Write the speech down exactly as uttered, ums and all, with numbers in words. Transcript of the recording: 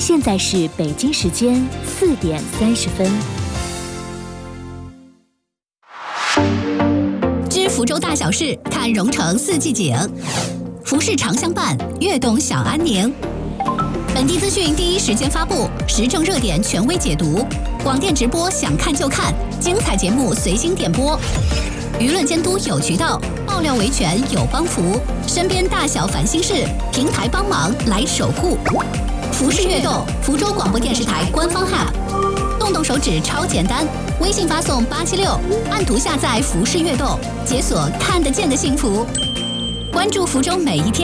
现在是北京时间四点三十分。 知福州大小事，看蓉城四季景。服饰常相伴，悦动享安宁。本地资讯第一时间发布，时政热点权威解读，广电直播想看就看，精彩节目随心点播。舆论监督有渠道，爆料维权有帮扶，身边大小烦心事，平台帮忙来守护。服饰悦动，福州广播电视台官方 App， 动动手指超简单，微信发送八七六，按图下载服饰悦动，解锁看得见的幸福。关注福州每一天。